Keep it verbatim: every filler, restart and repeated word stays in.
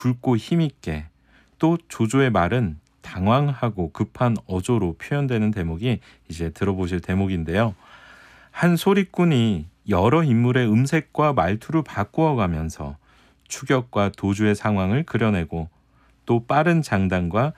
붉고 힘있게, 또 조조의 말은 당황하고 급한 어조로 표현되는 대목이 이제 들어보실 대목인데요. 한 소리꾼이 여러 인물의 음색과 말투를 바꾸어가면서 추격과 도주의 상황을 그려내고 또 빠른 장단과